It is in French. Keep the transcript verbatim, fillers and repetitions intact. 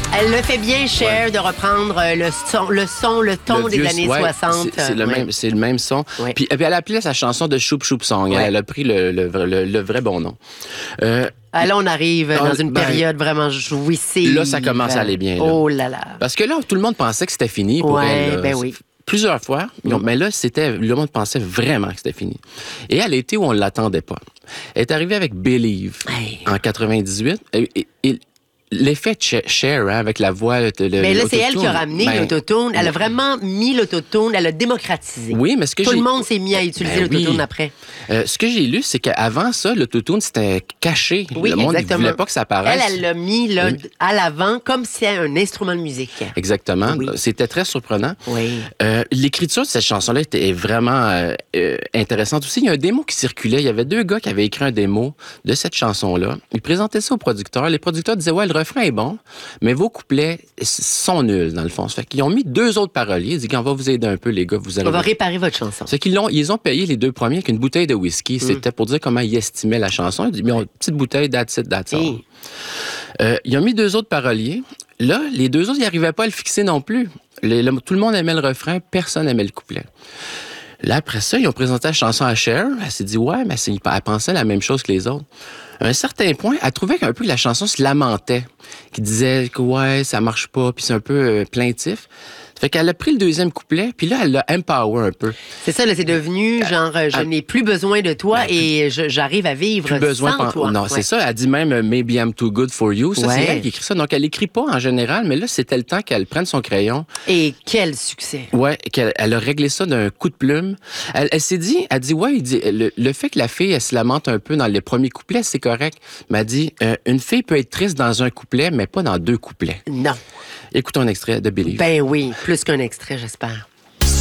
Elle le fait bien, Cher, ouais. de reprendre le son, le, son, le ton le des vieux, années ouais, soixante. C'est, c'est, le ouais. même, c'est le même son. Ouais. Puis, puis elle appelait sa chanson de Choup Choup Song. Ouais. Elle a pris le, le, le, le vrai bon nom. Euh, Ah, là, on arrive dans une ben, période vraiment jouissive. Là, ça commence à aller bien. Là. Oh là là. Parce que là, tout le monde pensait que c'était fini pour ouais, elle. Là. Ben oui. Plusieurs fois. Mm. Mais là, c'était, le monde pensait vraiment que c'était fini. Et à l'été où on ne l'attendait pas, elle est arrivée avec Believe hey. en quatre-vingt-dix-huit. Et, et, et l'effet Cher, hein, avec la voix... Le, le, mais là, c'est elle qui a ramené ben, l'autotune. Elle a vraiment mis l'autotune, elle a démocratisé. Oui, mais ce que Tout j'ai... le monde s'est mis à utiliser ben, l'autotune oui. après. Euh, ce que j'ai lu, c'est qu'avant ça, l'autotune, c'était caché. Oui, le monde ne voulait pas que ça apparaisse. Elle, elle l'a mis là, oui. à l'avant comme si c'était un instrument de musique. Exactement. Oui. C'était très surprenant. Oui. Euh, l'écriture de cette chanson-là était vraiment euh, euh, intéressante aussi. Il y a un démo qui circulait. Il y avait deux gars qui avaient écrit un démo de cette chanson-là. Ils présentaient ça aux producteurs. Les producteurs disaient « Ouais, le refrain est bon, mais vos couplets sont nuls, dans le fond. » Ça fait qu'ils ont mis deux autres paroliers. Ils disent qu'on va vous aider un peu, les gars. Vous allez On va réparer votre chanson. C'est qu'ils l'ont, ils ont payé les deux premiers avec une bouteille de whisky. Mm. C'était pour dire comment ils estimaient la chanson. Ils disent, mais on, petite bouteille, that's it, that's all. Hey. Euh, ils ont mis deux autres paroliers. Là, les deux autres, ils n'arrivaient pas à le fixer non plus. Le, le, tout le monde aimait le refrain, personne n'aimait le couplet. Là, après ça, ils ont présenté la chanson à Cher. Elle s'est dit, ouais, mais c'est, elle pensait la même chose que les autres. À un certain point, elle trouvait qu'un peu que la chanson se lamentait, qui disait que ouais, ça marche pas, puis c'est un peu euh, plaintif. Fait qu'elle a pris le deuxième couplet, puis là, elle l'a empower un peu. C'est ça, là, c'est devenu genre, euh, je euh, n'ai plus besoin de toi ben, et je, j'arrive à vivre plus besoin sans pen... toi. Non, ouais. c'est ça. Elle dit même « Maybe I'm too good for you ». Ça, ouais. c'est elle qui écrit ça. Donc, elle écrit pas en général, mais là, c'était le temps qu'elle prenne son crayon. Et quel succès! Ouais, qu'elle elle a réglé ça d'un coup de plume. Elle, elle s'est dit, elle dit, ouais, il dit, le, le fait que la fille, elle se lamente un peu dans les premiers couplets, c'est correct. Mais elle dit, euh, une fille peut être triste dans un couplet, mais pas dans deux couplets. Non. Écoutons un extrait de Believe. Ben oui, plus qu'un extrait, j'espère.